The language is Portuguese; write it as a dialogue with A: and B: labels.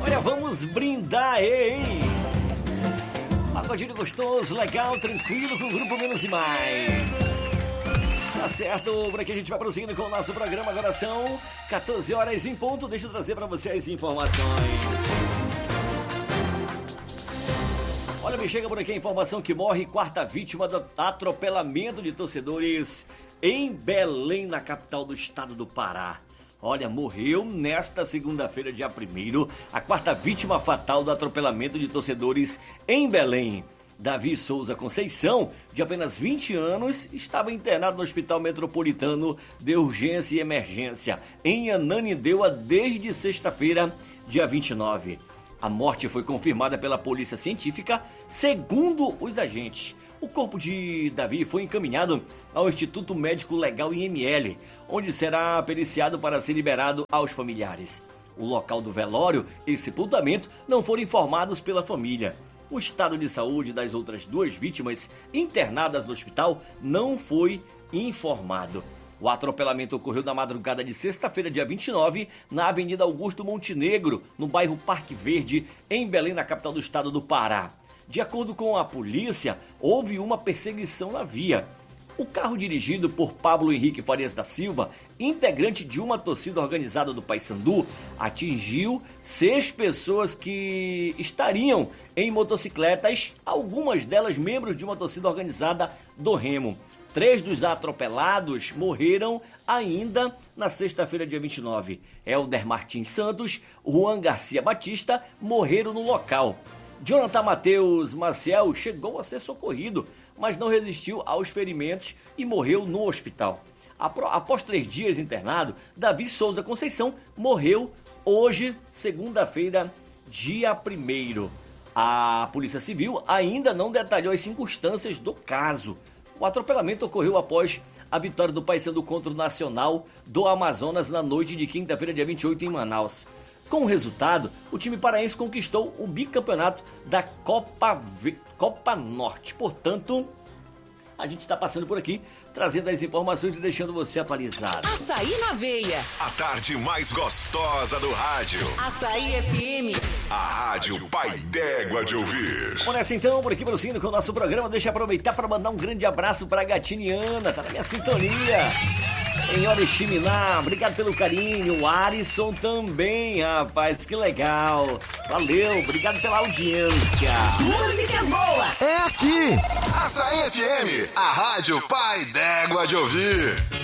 A: Olha, vamos brindar, hein? Pagodinho gostoso, legal, tranquilo, com o grupo Menos e Mais. Tá certo, por aqui a gente vai prosseguindo com o nosso programa. Agora são 14 horas em ponto. Deixa eu trazer para você as informações. Olha, me chega por aqui a informação que morre quarta vítima do atropelamento de torcedores em Belém, na capital do estado do Pará. Olha, morreu nesta segunda-feira, dia 1º, a quarta vítima fatal do atropelamento de torcedores em Belém. Davi Souza Conceição, de apenas 20 anos, estava internado no Hospital Metropolitano de Urgência e Emergência, em Ananindeua, desde sexta-feira, dia 29. A morte foi confirmada pela Polícia Científica, segundo os agentes. O corpo de Davi foi encaminhado ao Instituto Médico Legal IML, onde será periciado para ser liberado aos familiares. O local do velório e sepultamento não foram informados pela família. O estado de saúde das outras duas vítimas internadas no hospital não foi informado. O atropelamento ocorreu na madrugada de sexta-feira, dia 29, na Avenida Augusto Montenegro, no bairro Parque Verde, em Belém, na capital do estado do Pará. De acordo com a polícia, houve uma perseguição na via. O carro dirigido por Pablo Henrique Farias da Silva, integrante de uma torcida organizada do Paysandu, atingiu 6 pessoas que estariam em motocicletas, algumas delas membros de uma torcida organizada do Remo. 3 dos atropelados morreram ainda na sexta-feira, dia 29. Helder Martins Santos, Juan Garcia Batista morreram no local. Jonathan Matheus Maciel chegou a ser socorrido, mas não resistiu aos ferimentos e morreu no hospital. Após 3 dias internado, Davi Souza Conceição morreu hoje, segunda-feira, dia 1º. A Polícia Civil ainda não detalhou as circunstâncias do caso. O atropelamento ocorreu após a vitória do Paysandu contra o Nacional do Amazonas na noite de quinta-feira, dia 28, em Manaus. Com o resultado, o time paraense conquistou o bicampeonato da Copa Norte. Portanto, a gente está passando por aqui, trazendo as informações e deixando você atualizado.
B: Açaí na veia.
C: A tarde mais gostosa do rádio.
B: Açaí FM.
C: A rádio Pai d'Égua de ouvir.
A: Vamos nessa então, por aqui prosseguindo com o nosso programa. Deixa eu aproveitar para mandar um grande abraço para a Gatiniana, tá na minha sintonia. Em Oriximiná, obrigado pelo carinho. O Arisson também, rapaz, que legal. Valeu, obrigado pela audiência.
B: Música boa
C: É aqui, Açaí FM, a rádio Pai d'Égua de ouvir.